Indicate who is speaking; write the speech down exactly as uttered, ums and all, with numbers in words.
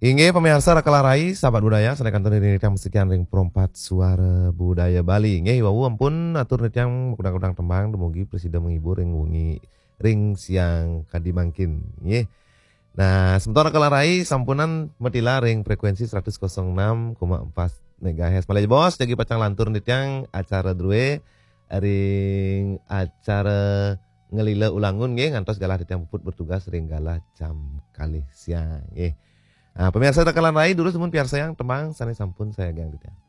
Speaker 1: Inge pemirsa Rakalarai, sahabat budaya, sedang kantor ini yang sekian ring perempat suara budaya Bali. Inge wau ampun atur yang kudang-kudang tembang dumugi presiden menghibur ring wengi ring siang kadi mangkin. Inge. Nah, sementara Rakalarai sampunan metila ring frekuensi seratus enam koma empat megahertz. Malai bos jadi pacang lantur yang acara drue ring acara ngelila ulangun nge ngantos galah yang puput bertugas ring galah jam kali siang. Nge. Nah, pemirsa Rakalarai dulu semun piar sayang tembang sani sampun saya gang ditya.